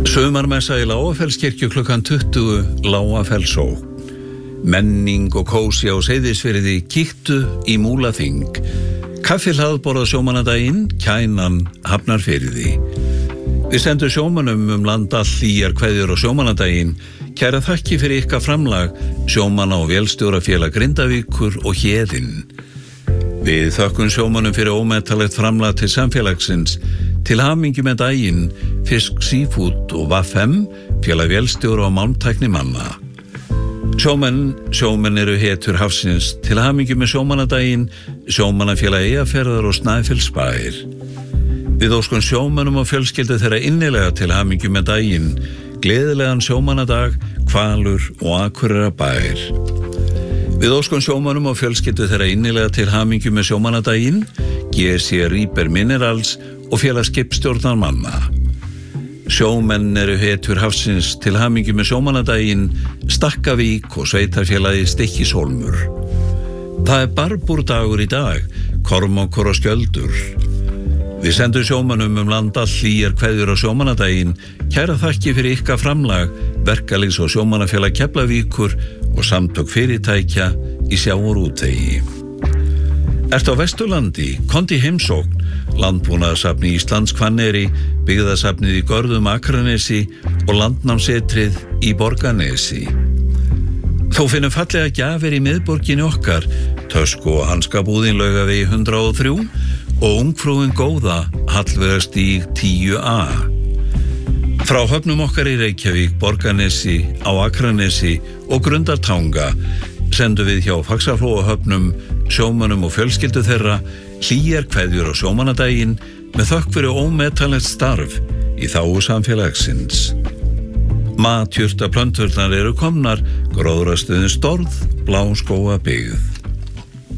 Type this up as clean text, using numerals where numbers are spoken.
Sumarmessa í Lágafellskirkju klukkan 20, Lágafellssókn. Menning og kósí á Seyðisfirði, kíktu í Múlaþing. Kaffihlaðborð á sjómannadaginn, Kænan, Hafnarfirði. Við sendum sjómannum land allt hlýjar kveðjur á sjómannadaginn. Kæra þakki fyrir ykkar framlag, sjómanna og vélstjórafélag Grindavíkur og Héðinn. Við þökkum sjómannum fyrir ómetanlegt framlag til samfélagsins. Til hamingju með daginn, Fisk Seafood og VAFM, félag vélstjóra og málmtækni manna. Sjómenn eru hetjur hafsins. Til hamingju með sjómannadaginn, Sjómannafélag Eyjafjarðar og Snæfellsbær. Við óskum sjómönnum og fjölskyldu þeirra innilega til hamingju með daginn, gleðilegan sjómannadag, Hvalur og Akureyrarbær. Við óskum sjómönnum og fjölskyldu þeirra innilega til hamingju með sjómannadaginn, GC Reaper Minerals og félag skipstjórnar manna. Sjómenn eru hetjur hafsins. Til hamingju með sjómannadaginn, Stakkavík og sveitarfélagi Stykkishólmur. Það barbúrdagur í dag, Kormákur og Skjöldur. Við sendum sjómönnum land allt hlýjar kveðjur á sjómannadaginn. Kæra þakki fyrir ykkar framlag, Verkalýðs- og sjómannafélag Keflavíkur og samtök fyrirtækja í sjávarútvegi. Ertu á Vesturlandi? Komdu í heimsókn. Landbúnaðarsafni Íslands Hvanneyri, byggðasafnið í Görðum Akranesi og Landnámsetrið í Borgarnesi. Þó finnum fallega gjafir í miðborginni okkar, tösku- og hanskabúðin Laugavegi 103 og ungfrúin góða, Hallveigarstíg 10A. Frá höfnum okkar í Reykjavík, Borgarnesi, á Akranesi og Grundartanga sendum við hjá Faxaflóahöfnum, sjómönnum og fjölskyldu þeirra hlýjar kveðjur á sjómannadaginn með þökk fyrir ómetanlegt starf í þágu samfélagsins. Matjurtaplönturnar eru komnar, gróðrarstöðin Storð, Bláskógabyggð.